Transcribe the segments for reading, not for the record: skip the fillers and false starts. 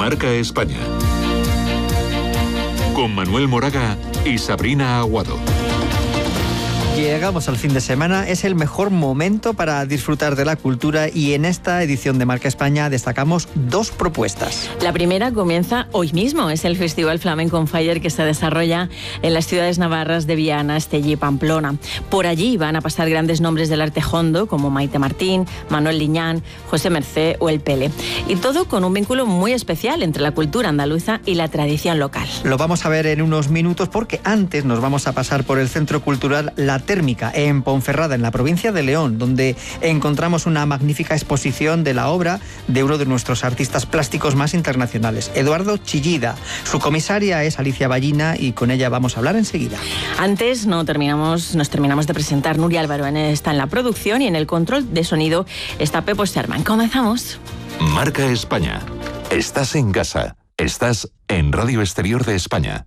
Marca España. Con Manuel Moraga y Sabrina Aguado. Llegamos al fin de semana, es el mejor momento para disfrutar de la cultura y en esta edición de Marca España destacamos dos propuestas. La primera comienza hoy mismo, es el Festival Flamenco on Fire que se desarrolla en las ciudades navarras de Viana, Estella y Pamplona. Por allí van a pasar grandes nombres del arte hondo como Maite Martín, Manuel Liñán, José Mercé o El Pele. Y todo con un vínculo muy especial entre la cultura andaluza y la tradición local. Lo vamos a ver en unos minutos porque antes nos vamos a pasar por el Centro Cultural La Térmica en Ponferrada, en la provincia de León, donde encontramos una magnífica exposición de la obra de uno de nuestros artistas plásticos más internacionales, Eduardo Chillida. Su comisaria es Alicia Ballina y con ella vamos a hablar enseguida. Antes nos terminamos de presentar. Nuria Álvaro está en la producción y en el control de sonido está Pepo Sherman. Comenzamos. Marca España. Estás en casa. Estás en Radio Exterior de España.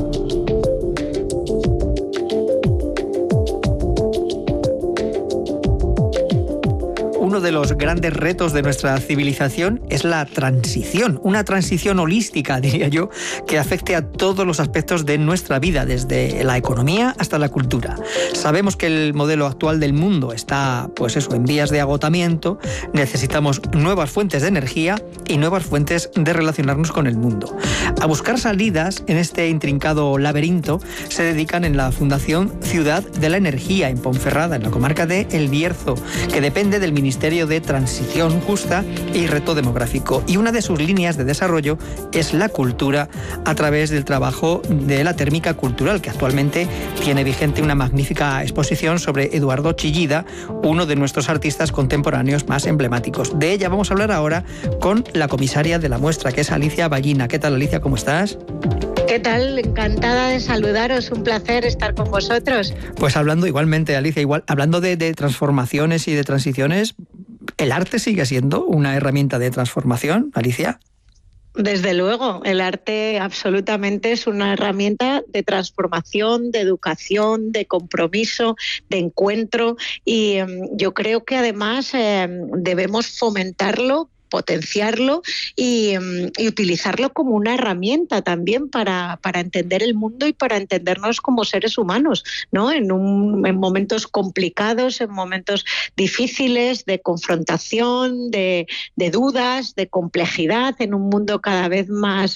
Uno de los grandes retos de nuestra civilización es la transición, una transición holística, diría yo, que afecte a todos los aspectos de nuestra vida, desde la economía hasta la cultura. Sabemos que el modelo actual del mundo está, en vías de agotamiento. Necesitamos nuevas fuentes de energía y nuevas fuentes de relacionarnos con el mundo. A buscar salidas en este intrincado laberinto se dedican en la Fundación Ciudad de la Energía en Ponferrada, en la comarca de El Bierzo, que depende del Ministerio de Transición Justa y Reto Demográfico. Y una de sus líneas de desarrollo es la cultura a través del trabajo de la Térmica Cultural, que actualmente tiene vigente una magnífica exposición sobre Eduardo Chillida, uno de nuestros artistas contemporáneos más emblemáticos. De ella vamos a hablar ahora con la comisaria de la muestra, que es Alicia Ballina. ¿Qué tal, Alicia? ¿Cómo estás? ¿Qué tal? Encantada de saludaros, un placer estar con vosotros. Pues hablando igualmente, Alicia, hablando de transformaciones y de transiciones, ¿el arte sigue siendo una herramienta de transformación, Alicia? Desde luego, el arte absolutamente es una herramienta de transformación, de educación, de compromiso, de encuentro y yo creo que además debemos fomentarlo, potenciarlo y utilizarlo como una herramienta también para entender el mundo y para entendernos como seres humanos, ¿no? En momentos complicados, en momentos difíciles, de confrontación, de dudas, de complejidad, en un mundo cada vez más,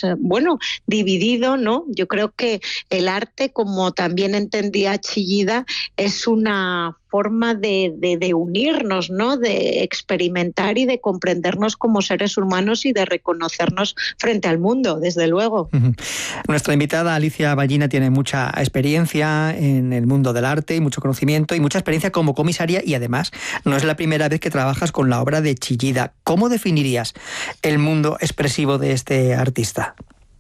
dividido, ¿no? Yo creo que el arte, como también entendía Chillida, es una forma de unirnos, ¿no? De experimentar y de comprendernos como seres humanos y de reconocernos frente al mundo, desde luego. Nuestra invitada Alicia Ballina tiene mucha experiencia en el mundo del arte y mucho conocimiento y mucha experiencia como comisaria y además no es la primera vez que trabajas con la obra de Chillida. ¿Cómo definirías el mundo expresivo de este artista?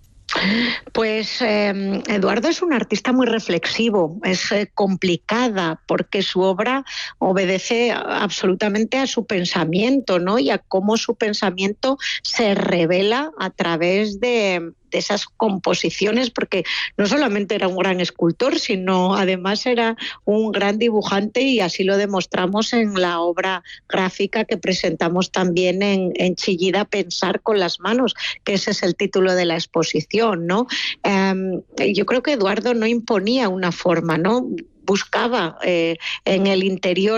Pues Eduardo es un artista muy reflexivo, es complicada porque su obra obedece absolutamente a su pensamiento, ¿no? Y a cómo su pensamiento se revela a través de esas composiciones, porque no solamente era un gran escultor, sino además era un gran dibujante y así lo demostramos en la obra gráfica que presentamos también en Chillida, Pensar con las manos, que ese es el título de la exposición, ¿no? Yo creo que Eduardo no imponía una forma, ¿no? Buscaba en el interior